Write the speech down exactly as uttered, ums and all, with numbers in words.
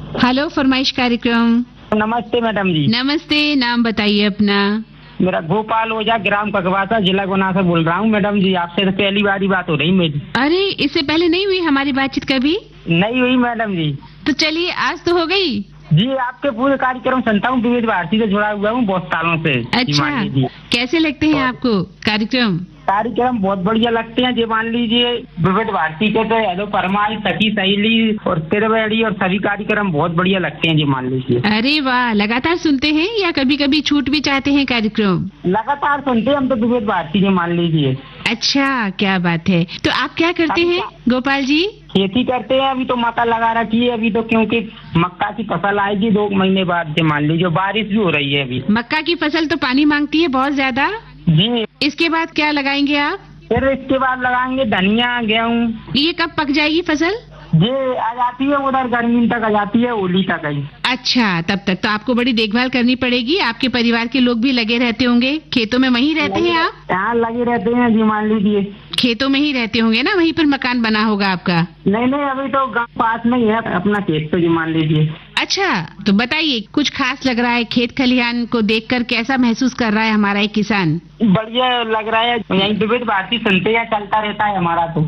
Hello, फरमाइश कार्यक्रम। नमस्ते मैडम जी। नमस्ते, नाम बताइए अपना। मेरा गोपाल ओझा, ग्राम ककवासा, जिला गुना से बोल रहा हूँ मैडम जी। आपसे तो पहली बार ही बात हो रही मेरी। अरे, इससे पहले नहीं हुई हमारी बातचीत कभी? नहीं हुई मैडम जी। तो चलिए, आज तो हो गई। जी, आपके पूरे कार्यक्रम सुनता हूँ, विविध भारती से जुड़ा हुआ हूँ बहुत सालों से। अच्छा, मान लीजिए कैसे लगते हैं आपको कार्यक्रम? कार्यक्रम बहुत बढ़िया लगते हैं जी। मान लीजिए विविध भारती के तो हेलो फरमाई, सखी सहेली और त्रिवेणी और सभी कार्यक्रम बहुत बढ़िया लगते हैं जी। मान लीजिए। अरे वाह, लगातार सुनते हैं या कभी कभी छूट भी चाहते हैं कार्यक्रम? लगातार सुनते हैं हम तो विविध भारती के। मान लीजिए। अच्छा, क्या बात है। तो आप क्या करते हैं गोपाल जी? खेती करते हैं। अभी तो मक्का लगा रखी है अभी तो, क्योंकि मक्का की फसल आएगी दो महीने बाद से। मान लीजिए बारिश भी हो रही है अभी। मक्का की फसल तो पानी मांगती है बहुत ज्यादा जी। इसके बाद क्या लगाएंगे आप? फिर इसके बाद लगाएंगे धनिया, गेहूँ। ये कब पक जाएगी फसल? जी, आ जाती है उधर गर्मी तक, आ जाती है होली तक आई। अच्छा, तब तक तो आपको बड़ी देखभाल करनी पड़ेगी। आपके परिवार के लोग भी लगे रहते होंगे खेतों में? वहीं रहते हैं आप? यहाँ लगे रहते हैं जी। मान लीजिए खेतों में ही रहते होंगे ना, वहीं पर मकान बना होगा आपका? नहीं नहीं, अभी तो गाँव पास में ही है अपना खेत तो जी। मान लीजिए। अच्छा, तो बताइए, कुछ खास लग रहा है खेत खलिहान को देखकर? कैसा महसूस कर रहा है हमारा एक किसान? बढ़िया लग रहा है। यही विविध भारती सुनते हैं, चलता रहता है हमारा तो।